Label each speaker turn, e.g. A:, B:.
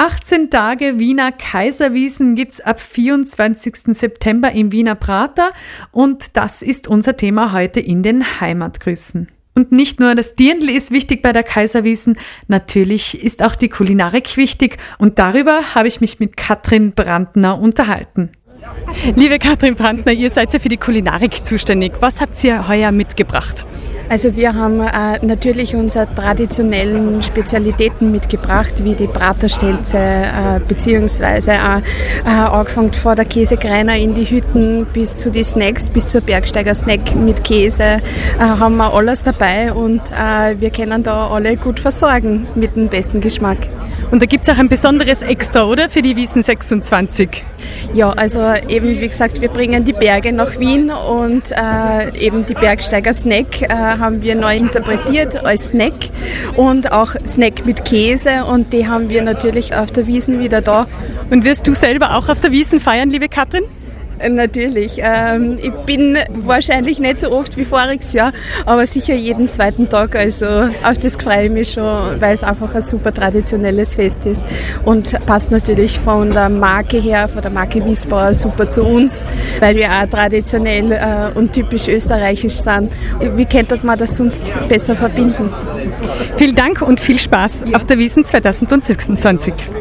A: 18 Tage Wiener Kaiserwiesen gibt's ab 24. September im Wiener Prater und das ist unser Thema heute in den Heimatgrüßen. Und nicht nur das Dirndl ist wichtig bei der Kaiserwiesen, natürlich ist auch die Kulinarik wichtig und darüber habe ich mich mit Katrin Brandner unterhalten. Liebe Katrin Brandner, ihr seid ja für die Kulinarik zuständig. Was habt ihr heuer mitgebracht?
B: Also wir haben natürlich unsere traditionellen Spezialitäten mitgebracht, wie die Praterstelze, beziehungsweise angefangen von der Käsekreiner in die Hütten bis zu die Snacks, bis zur Bergsteiger-Snack mit Käse, haben wir alles dabei und wir können da alle gut versorgen mit dem besten Geschmack.
A: Und da gibt's auch ein besonderes Extra, oder? Für die Wiesn 26.
B: Ja, also eben wie gesagt, wir bringen die Berge nach Wien und eben die Bergsteiger-Snack haben wir neu interpretiert als Snack und auch Snack mit Käse und die haben wir natürlich auf der Wiesn wieder da.
A: Und wirst du selber auch auf der Wiesn feiern, liebe Katrin?
B: Natürlich. Ich bin wahrscheinlich nicht so oft wie voriges Jahr, aber sicher jeden zweiten Tag. Also auf das freue ich mich schon, weil es einfach ein super traditionelles Fest ist und passt natürlich von der Marke her, von der Marke Wiesbauer super zu uns, weil wir auch traditionell und typisch österreichisch sind. Wie könnte man das sonst besser verbinden?
A: Vielen Dank und viel Spaß auf der Wiesn 2026.